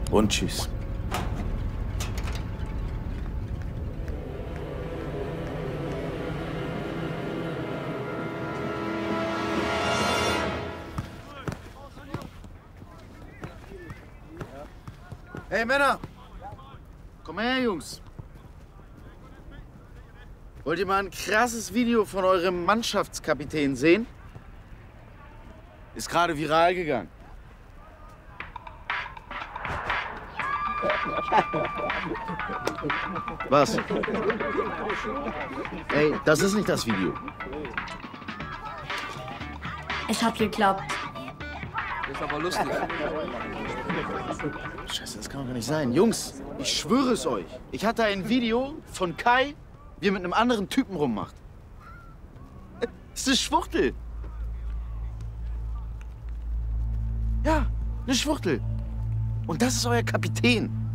Und tschüss. Hey Männer! Komm her, Jungs. Wollt ihr mal ein krasses Video von eurem Mannschaftskapitän sehen? Ist gerade viral gegangen. Was? Ey, das ist nicht das Video. Es hat geklappt. Ist aber lustig. Scheiße, das kann doch gar nicht sein. Jungs, ich schwöre es euch. Ich hatte ein Video von Kai, wie er mit einem anderen Typen rummacht. Das ist eine Schwuchtel. Ja, eine Schwuchtel. Und das ist euer Kapitän.